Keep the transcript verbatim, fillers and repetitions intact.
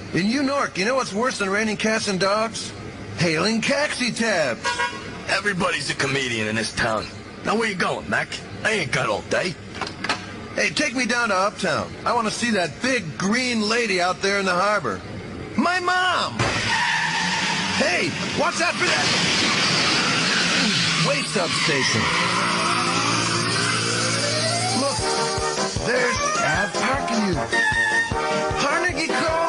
In New York, you know what's worse than raining cats and dogs? Hailing taxi tabs. Everybody's a comedian in this town. Now where you going, Mac? I ain't got all day. Hey, take me down to Uptown. I want to see that big green lady out there in the harbor. My mom! Hey, watch out for that way substation. Look, there's Ab Parkview. Carnegie Cross.